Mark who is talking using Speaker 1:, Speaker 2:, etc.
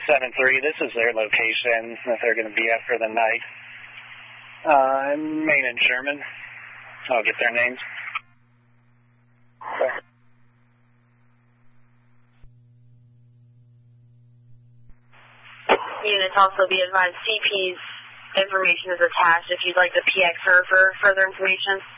Speaker 1: 7-3, this is their location that they're going to be at for the night. Maine and Sherman. I'll get their names. Okay.
Speaker 2: Units also be advised CP's information is attached if you'd like the PX for further information.